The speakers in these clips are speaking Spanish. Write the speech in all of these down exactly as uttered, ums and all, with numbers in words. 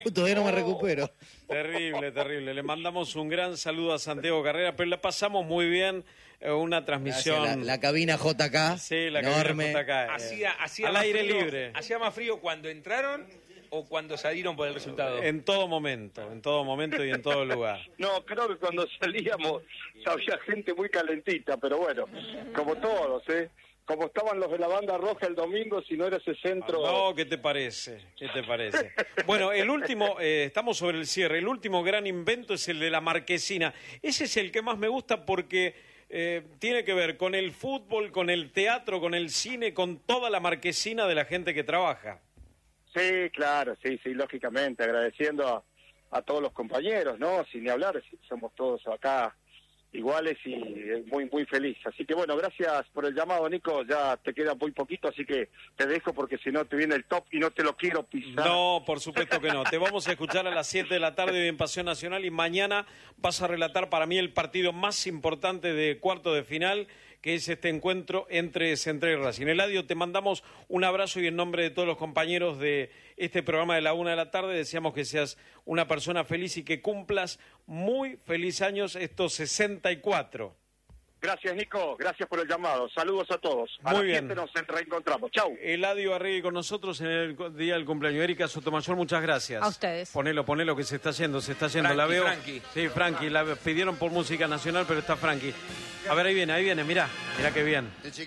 Todavía no me recupero. Terrible, terrible. Le mandamos un gran saludo a Santiago Carrera, pero la pasamos muy bien. Eh, una transmisión. La, la cabina J K. Sí, la enorme. cabina J K. Eh, Hacía, hacía al más aire frío, libre. ¿Hacía más frío cuando entraron o cuando salieron por el resultado? En todo momento, en todo momento y en todo lugar. No, creo que cuando salíamos había gente muy calentita, pero bueno, como todos, ¿eh? Como estaban los de la banda roja el domingo, si no era ese centro... Ah, no, ¿qué te parece? ¿Qué te parece? Bueno, el último, eh, estamos sobre el cierre, el último gran invento es el de la marquesina. Ese es el que más me gusta porque eh, tiene que ver con el fútbol, con el teatro, con el cine, con toda la marquesina de la gente que trabaja. Sí, claro, sí, sí, lógicamente, agradeciendo a, a todos los compañeros, ¿no? Sin ni hablar, somos todos acá iguales y muy muy feliz. Así que bueno, gracias por el llamado, Nico. Ya te queda muy poquito, así que te dejo porque si no te viene el top y no te lo quiero pisar. No, por supuesto que no. Te vamos a escuchar a las siete de la tarde en Pasión Nacional y mañana vas a relatar para mí el partido más importante de cuarto de final, que es este encuentro entre Central y Racing. Eladio, te mandamos un abrazo y en nombre de todos los compañeros de este programa de la una de la tarde deseamos que seas una persona feliz y que cumplas muy feliz años estos sesenta y cuatro. Gracias, Nico. Gracias por el llamado. Saludos a todos. A Muy las bien. siete nos reencontramos. Chau. Eladio Arregui con nosotros en el día del cumpleaños. Erika Sotomayor, muchas gracias. A ustedes. Ponelo, ponelo que se está yendo, se está yendo. Frankie, la veo. Frankie. Sí, Frankie, la pidieron por música nacional, pero está Frankie. A ver, ahí viene, ahí viene, mirá, mirá qué bien. Qué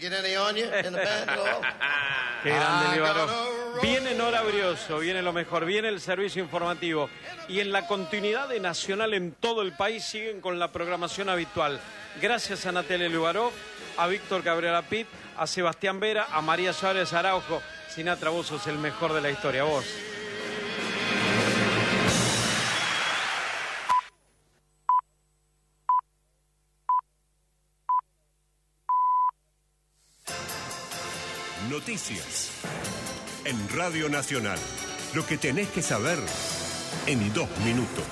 grande, Libaró. Viene Nora Brioso, viene lo mejor, viene el servicio informativo. Y en la continuidad de Nacional en todo el país siguen con la programación habitual. Gracias a Natalia Libaró, a Víctor Cabrera Pitt, a Sebastián Vera, a María Suárez Araujo. Sinatra, vos sos el mejor de la historia, vos. Noticias en Radio Nacional. Lo que tenés que saber en dos minutos.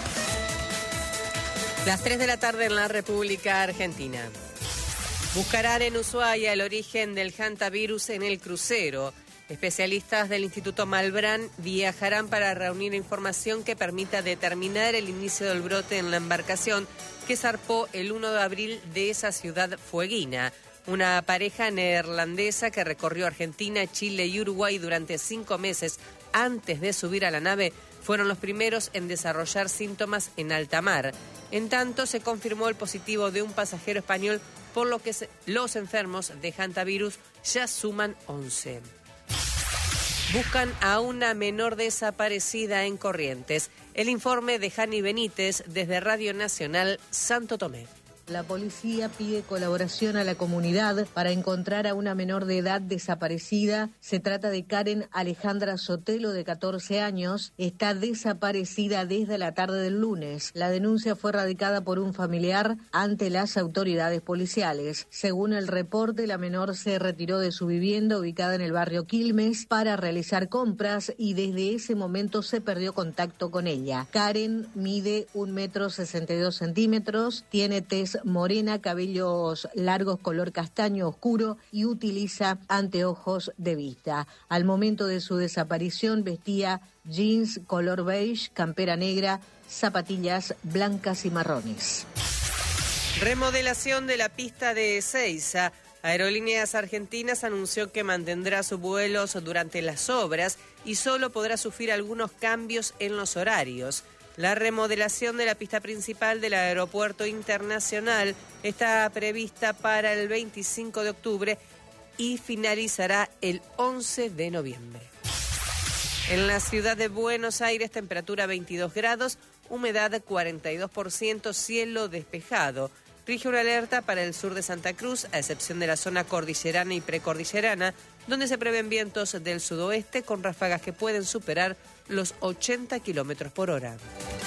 Las tres de la tarde en la República Argentina. Buscarán en Ushuaia el origen del hantavirus en el crucero. Especialistas del Instituto Malbrán viajarán para reunir información que permita determinar el inicio del brote en la embarcación que zarpó el uno de abril de esa ciudad fueguina. Una pareja neerlandesa que recorrió Argentina, Chile y Uruguay durante cinco meses antes de subir a la nave fueron los primeros en desarrollar síntomas en alta mar. En tanto, se confirmó el positivo de un pasajero español, por lo que se, los enfermos de hantavirus ya suman once. Buscan a una menor desaparecida en Corrientes. El informe de Jani Benítez desde Radio Nacional Santo Tomé. La policía pide colaboración a la comunidad para encontrar a una menor de edad desaparecida. Se trata de Karen Alejandra Sotelo, de catorce años. Está desaparecida desde la tarde del lunes. La denuncia fue radicada por un familiar ante las autoridades policiales. Según el reporte, la menor se retiró de su vivienda ubicada en el barrio Quilmes para realizar compras y desde ese momento se perdió contacto con ella. Karen mide un metro sesenta y dos centímetros, tiene tez morena, cabellos largos color castaño oscuro y utiliza anteojos de vista. Al momento de su desaparición vestía jeans color beige, campera negra, zapatillas blancas y marrones. Remodelación de la pista de Ezeiza. Aerolíneas Argentinas anunció que mantendrá sus vuelos durante las obras y solo podrá sufrir algunos cambios en los horarios. La remodelación de la pista principal del Aeropuerto Internacional está prevista para el veinticinco de octubre y finalizará el once de noviembre. En la ciudad de Buenos Aires, temperatura veintidós grados, humedad cuarenta y dos por ciento, cielo despejado. Rige una alerta para el sur de Santa Cruz, a excepción de la zona cordillerana y precordillerana, donde se prevén vientos del sudoeste con ráfagas que pueden superar los ochenta kilómetros por hora.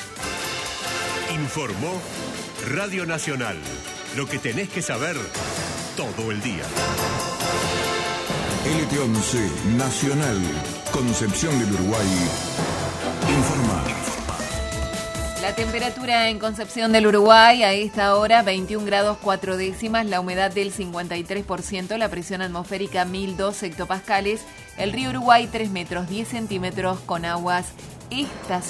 Informó Radio Nacional. Lo que tenés que saber todo el día. L T once Nacional, Concepción del Uruguay, informa. La temperatura en Concepción del Uruguay a esta hora veintiún grados cuatro décimas, la humedad del cincuenta y tres por ciento, la presión atmosférica mil dos hectopascales, el río Uruguay tres metros diez centímetros con aguas estación.